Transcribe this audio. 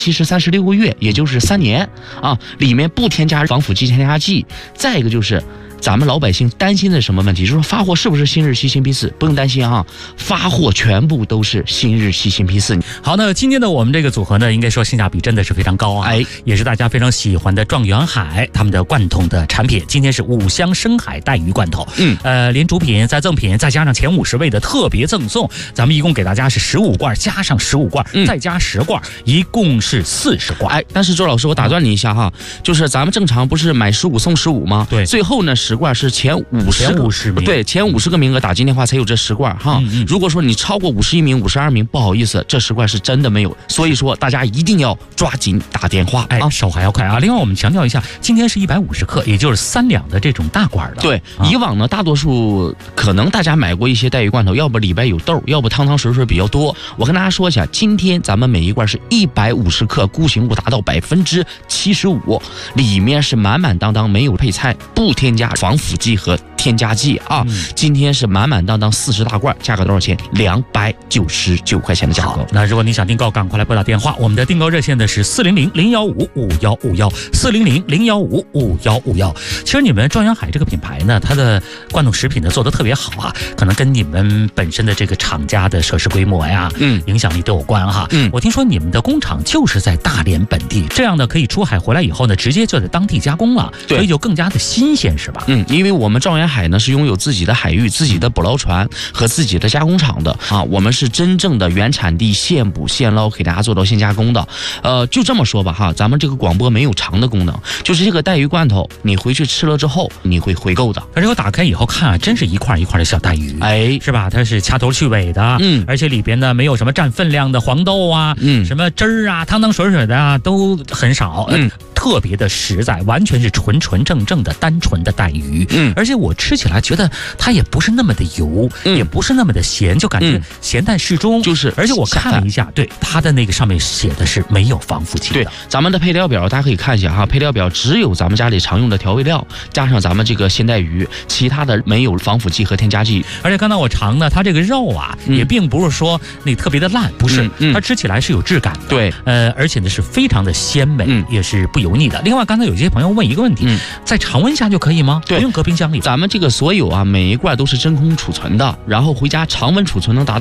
期是36个月，也就是3年啊，里面不添加防腐剂、添加剂。再一个就是咱们老百姓担心的什么问题，就是说发货是不是新日期、新批次？不用担心啊，发货全部都是新日期、新批次。 好，那今天的我们这个组合呢，应该说性价比真的是非常高啊，也是大家非常喜欢的状元海他们的罐头的产品。今天是5香深海带鱼罐头，连主品再赠品，再加上前50位的特别赠送，咱们一共给大家是15罐，加上15罐，再加10罐，一共是40罐。 但是周老师，我打断你一下哈，就是咱们正常不是买15送15吗？ 对， 最后呢10罐是前50名，对，前50个名额打进电话才有这10罐哈。如果说你超过51名、52名，不好意思，这10罐是真的没有。所以说大家一定要抓紧打电话， 手还要快啊！另外我们强调一下，今天是150克，也就是3两的这种大罐的。 对，以往呢，大多数可能大家买过一些带鱼罐头，要不里边有豆，要不汤汤水水比较多。我跟大家说一下，今天咱们每一罐是150克，固形物达到75%，里面是满满当当，没有配菜，不添加防腐剂和添加剂啊。今天是满满当当40大罐，价格多少钱？299块钱的价格。 那如果你想订购，赶快来拨打电话，我们的订购热线的是400-015-5151，400-015-5151。其实你们状元海这个品牌呢，它的罐头食品呢做得特别好啊，可能跟你们本身的这个厂家的设施规模呀，影响力都有关哈。我听说你们的工厂就是在大连本地，这样呢可以出海回来以后呢，直接就在当地加工了，所以就更加的新鲜，是吧？ 因为我们状元海呢是拥有自己的海域、自己的捕捞船和自己的加工厂的啊，我们是真正的原产地现捕现捞，给大家做到现加工的。就这么说吧哈，咱们这个广播没有偿的功能，就是这个带鱼罐头，你回去吃了之后你会回购的。 而且我打开以后看啊，真是一块一块的小带鱼，是吧？它是掐头去尾的，而且里边呢没有什么占分量的黄豆啊，什么汁儿啊、汤汤水水的啊都很少，特别的实在，完全是纯正的单纯的带鱼。而且我吃起来觉得它也不是那么的油，也不是那么的咸，就感觉咸淡适中。而且我看了一下，对它的那个上面写的是没有防腐剂的。 对，咱们的配料表大家可以看一下哈，配料表只有咱们家里常用的调味料，加上咱们这个鲜带鱼，其他的没有防腐剂和添加剂。 而且刚才我尝呢，它这个肉啊，也并不是说那特别的烂，不是，它吃起来是有质感的。 对， 而且呢是非常的鲜美，也是不油腻的。另外，刚才有些朋友问一个问题，在常温下就可以吗？ 对， 不用搁冰箱里。 咱们这个所有啊，每一罐都是真空储存的，然后回家常温储存能达到